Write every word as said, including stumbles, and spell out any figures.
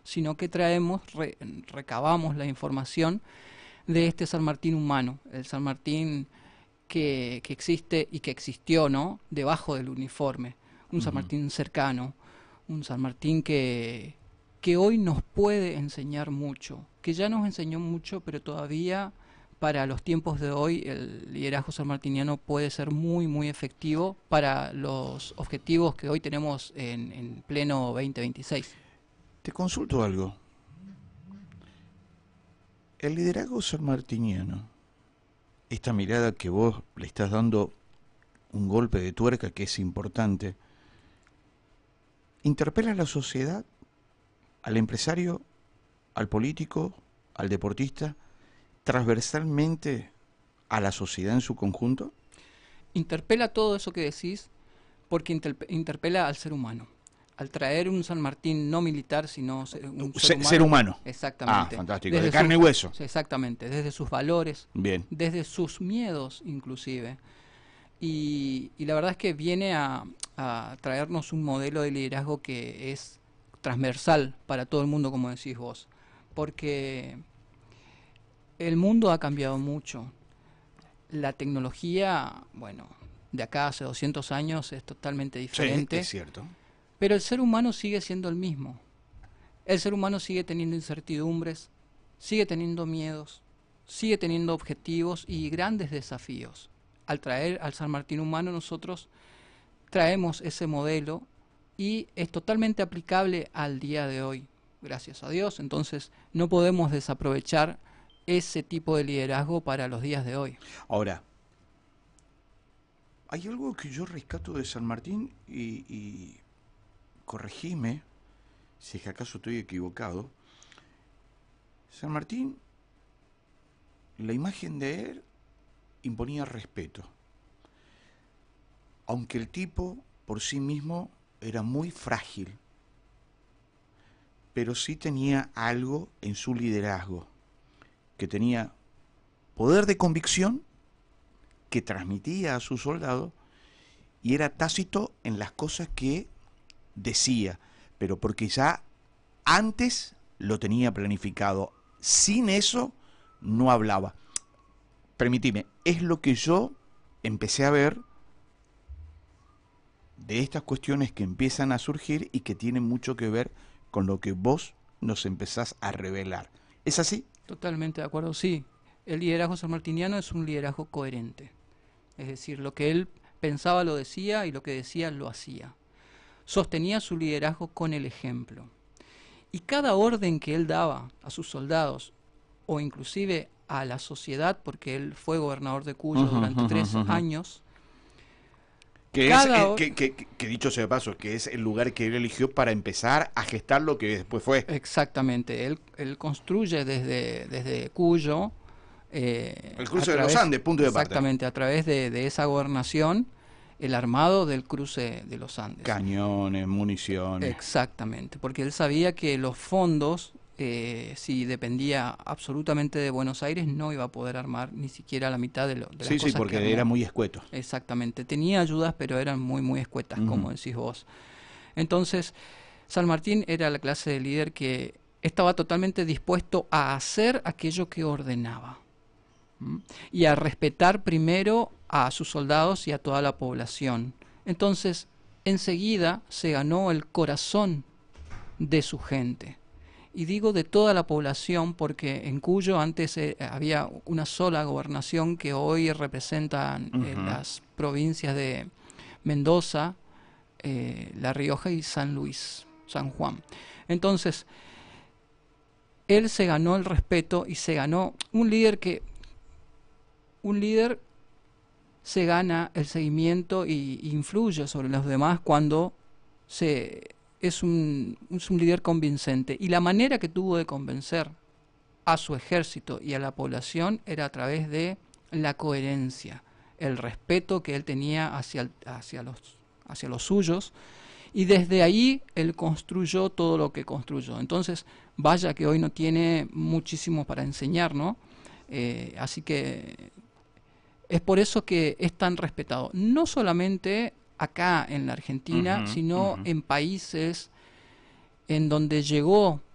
sino que traemos, re, recabamos la información de este San Martín humano, el San Martín que, que existe y que existió, ¿no?, debajo del uniforme, un uh-huh. San Martín cercano, un San Martín que, que hoy nos puede enseñar mucho, que ya nos enseñó mucho, pero todavía para los tiempos de hoy el liderazgo sanmartiniano puede ser muy muy efectivo para los objetivos que hoy tenemos en, en pleno veinte veintiséis. Te consulto algo. El liderazgo sanmartiniano, esta mirada que vos le estás dando un golpe de tuerca que es importante, ¿interpela a la sociedad, al empresario, al político, al deportista, transversalmente a la sociedad en su conjunto? Interpela todo eso que decís porque interpe interpela al ser humano. Al traer un San Martín no militar, sino ser, un ser, ser humano. Ser humano. Exactamente. Ah, fantástico. Desde de carne sus, y hueso. Exactamente. Desde sus valores. Bien. Desde sus miedos, inclusive. Y, y la verdad es que viene a, a traernos un modelo de liderazgo que es transversal para todo el mundo, como decís vos. Porque el mundo ha cambiado mucho. La tecnología, bueno, de acá hace doscientos años es totalmente diferente. Sí, es cierto. Pero el ser humano sigue siendo el mismo. El ser humano sigue teniendo incertidumbres, sigue teniendo miedos, sigue teniendo objetivos y grandes desafíos. Al traer al San Martín humano nosotros traemos ese modelo y es totalmente aplicable al día de hoy, gracias a Dios. Entonces no podemos desaprovechar ese tipo de liderazgo para los días de hoy. Ahora, hay algo que yo rescato de San Martín y, y corregime si es que acaso estoy equivocado. San Martín, la imagen de él imponía respeto, aunque el tipo por sí mismo era muy frágil, pero sí tenía algo en su liderazgo, que tenía poder de convicción que transmitía a sus soldados y era tácito en las cosas que decía, pero porque ya antes lo tenía planificado. Sin eso no hablaba. Permitime, es lo que yo empecé a ver de estas cuestiones que empiezan a surgir y que tienen mucho que ver con lo que vos nos empezás a revelar. ¿Es así? Totalmente de acuerdo, sí. El liderazgo sanmartiniano es un liderazgo coherente. Es decir, lo que él pensaba lo decía y lo que decía lo hacía. Sostenía su liderazgo con el ejemplo. Y cada orden que él daba a sus soldados, o inclusive a la sociedad, porque él fue gobernador de Cuyo uh-huh, durante uh-huh, tres uh-huh. años. Que, es, eh, que, que, que dicho sea de paso, que es el lugar que él eligió para empezar a gestar lo que después fue. Exactamente, él, él construye desde, desde Cuyo. Eh, el cruce través, de los Andes, punto de partida. Exactamente, a través de, de esa gobernación, el armado del cruce de los Andes. Cañones, municiones. Exactamente, porque él sabía que los fondos, eh, si dependía absolutamente de Buenos Aires, no iba a poder armar ni siquiera la mitad de, lo, de las sí, cosas que Sí, porque armó. Era muy escueto. Exactamente, tenía ayudas, pero eran muy, muy escuetas, uh-huh. como decís vos. Entonces, San Martín era la clase de líder que estaba totalmente dispuesto a hacer aquello que ordenaba. Y a respetar primero a sus soldados y a toda la población. Entonces, enseguida se ganó el corazón de su gente. Y digo de toda la población porque en Cuyo antes eh, había una sola gobernación que hoy representan uh-huh. eh, las provincias de Mendoza, eh, La Rioja y San Luis, San Juan. Entonces, él se ganó el respeto y se ganó un líder que Un líder se gana el seguimiento y influye sobre los demás cuando se, es, un, es un líder convincente. Y la manera que tuvo de convencer a su ejército y a la población era a través de la coherencia, el respeto que él tenía hacia, hacia, los, hacia los suyos. Y desde ahí él construyó todo lo que construyó. Entonces, vaya que hoy no tiene muchísimo para enseñar, ¿no? Eh, así que es por eso que es tan respetado, no solamente acá en la Argentina, uh-huh, sino uh-huh. en países en donde llegó